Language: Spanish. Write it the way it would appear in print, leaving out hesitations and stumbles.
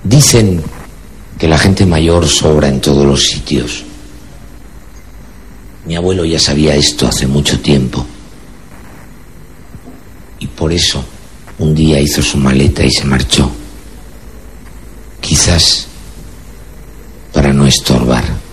Dicen que la gente mayor sobra en todos los sitios. Mi abuelo ya sabía esto hace mucho tiempo. Y por eso un día hizo su maleta y se marchó. Quizás para no estorbar.